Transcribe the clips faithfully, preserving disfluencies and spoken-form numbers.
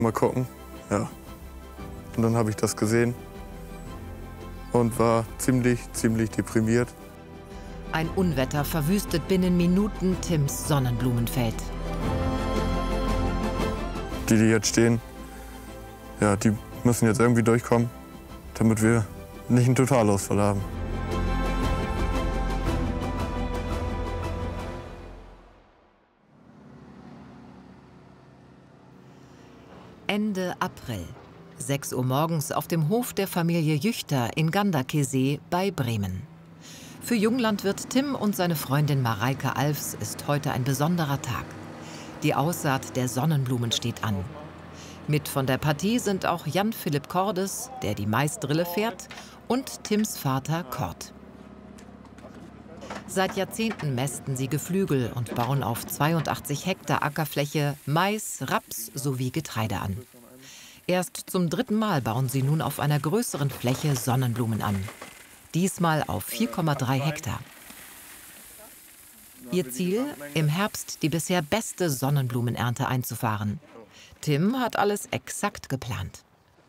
Mal gucken, ja. Und dann habe ich das gesehen und war ziemlich, ziemlich deprimiert. Ein Unwetter verwüstet binnen Minuten Tims Sonnenblumenfeld. Die, die jetzt stehen, ja, die müssen jetzt irgendwie durchkommen, damit wir nicht einen Totalausfall haben. Ende April, sechs Uhr morgens auf dem Hof der Familie Jüchter in Ganderkesee bei Bremen. Für Junglandwirt Tim und seine Freundin Mareike Alfs ist heute ein besonderer Tag. Die Aussaat der Sonnenblumen steht an. Mit von der Partie sind auch Jan-Philipp Cordes, der die Maisdrille fährt, und Tims Vater Kort. Seit Jahrzehnten mästen sie Geflügel und bauen auf zweiundachtzig Hektar Ackerfläche Mais, Raps sowie Getreide an. Erst zum dritten Mal bauen sie nun auf einer größeren Fläche Sonnenblumen an. Diesmal auf vier Komma drei Hektar. Ihr Ziel, im Herbst die bisher beste Sonnenblumenernte einzufahren. Tim hat alles exakt geplant.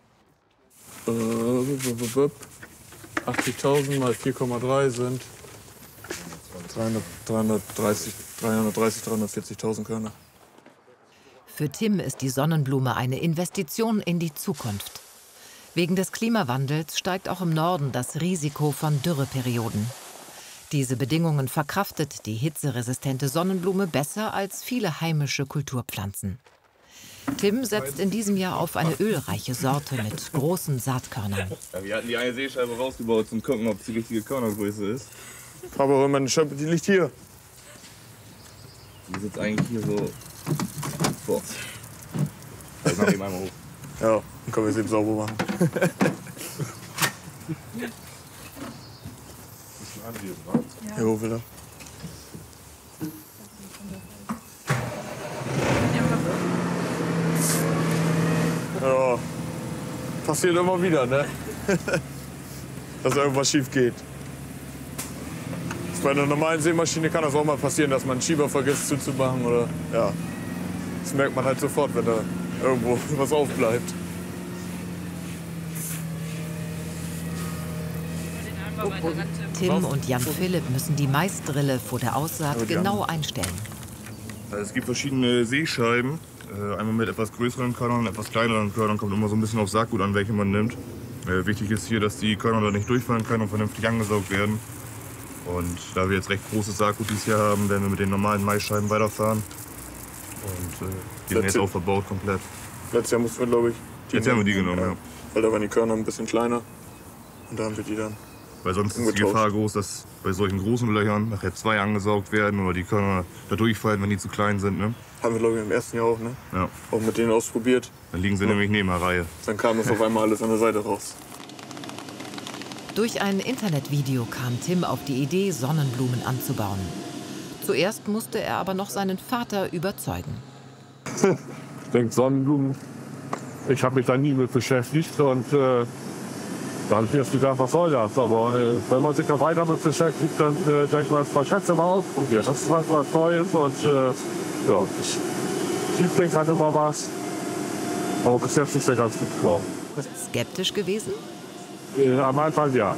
achtzigtausend mal vier Komma drei sind dreihundertdreißig, dreihundertvierzigtausend Körner. Für Tim ist die Sonnenblume eine Investition in die Zukunft. Wegen des Klimawandels steigt auch im Norden das Risiko von Dürreperioden. Diese Bedingungen verkraftet die hitzeresistente Sonnenblume besser als viele heimische Kulturpflanzen. Tim setzt in diesem Jahr auf eine ölreiche Sorte mit großen Saatkörnern. Ja, wir hatten die eine Seescheibe rausgebaut zum gucken, ob es die richtige Körnergröße ist. Aber meine Scheibe, die liegt hier. Die sitzt eigentlich hier so vor. Ich mach ihn einmal hoch. Ja, dann können wir es eben sauber machen. Ja, wo will er? Ja, passiert immer wieder, ne? Dass irgendwas schief geht. Bei einer normalen Sämaschine kann das auch mal passieren, dass man einen Schieber vergisst zuzumachen oder ja. Das merkt man halt sofort, wenn da irgendwo was aufbleibt. Tim und Jan-Philipp müssen die Maisdrille vor der Aussaat genau einstellen. Also es gibt verschiedene Seescheiben. Einmal mit etwas größeren Körnern und etwas kleineren Körnern. Kommt immer so ein bisschen auf Saatgut an, welche man nimmt. Wichtig ist hier, dass die Körner da nicht durchfallen können und vernünftig angesaugt werden. Und da wir jetzt recht großes Saatgut dieses Jahr haben, werden wir mit den normalen Maisscheiben weiterfahren. Und äh, die sind jetzt auch verbaut komplett. Letztes Jahr mussten wir, glaube ich, die Jetzt haben wir die genommen, ja. ja. Weil da waren die Körner ein bisschen kleiner. Und da haben wir die dann. Weil sonst ist die Gefahr groß, dass bei solchen großen Löchern nachher zwei angesaugt werden oder die Körner da durchfallen, wenn die zu klein sind. Ne? Haben wir, glaube ich, im ersten Jahr auch, ne? Ja. Auch mit denen ausprobiert. Dann liegen sie ja. nämlich neben der Reihe. Dann kam das auf einmal alles an der Seite raus. Durch ein Internetvideo kam Tim auf die Idee, Sonnenblumen anzubauen. Zuerst musste er aber noch seinen Vater überzeugen. Ich denke, Sonnenblumen, ich habe mich da nie mit beschäftigt und äh, da habe ich mir jetzt gedacht, was soll das? Aber äh, wenn man sich da weiter mit beschäftigt, dann äh, denkt man, das schätze mal ausprobieren. Das ist was, was Neues und äh, ja, Liebling hat immer was. Aber bis jetzt ist der ganz gut gelaufen. Skeptisch gewesen? Äh, am Anfang ja.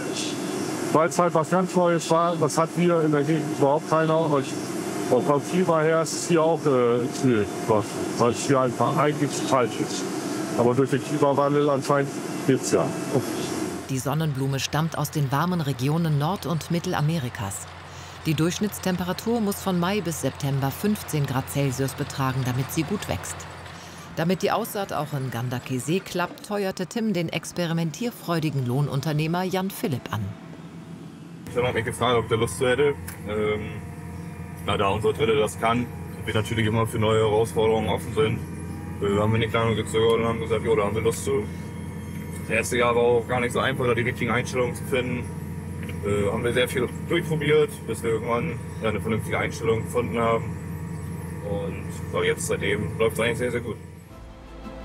Weil es halt was ganz Neues war, das hat hier in der Gegend überhaupt keiner. Und vom Klima her ist es hier auch äh, schwierig, weil es hier einfach eigentlich falsch ist. Aber durch den Klimawandel anscheinend geht's ja. Die Sonnenblume stammt aus den warmen Regionen Nord- und Mittelamerikas. Die Durchschnittstemperatur muss von Mai bis September fünfzehn Grad Celsius betragen, damit sie gut wächst. Damit die Aussaat auch in Ganderkesee klappt, heuerte Tim den experimentierfreudigen Lohnunternehmer Jan-Philipp an. Ich habe mich gefragt, ob der Lust zu hätte. Ähm, na, da unsere Drille das kann, und wir natürlich immer für neue Herausforderungen offen sind, äh, haben wir nicht lange gezögert und haben gesagt, jo, da haben wir Lust zu. Das erste Jahr war auch gar nicht so einfach, da die richtigen Einstellungen zu finden. Äh, haben wir sehr viel durchprobiert, bis wir irgendwann ja, eine vernünftige Einstellung gefunden haben. Und so jetzt seitdem läuft es eigentlich sehr, sehr gut.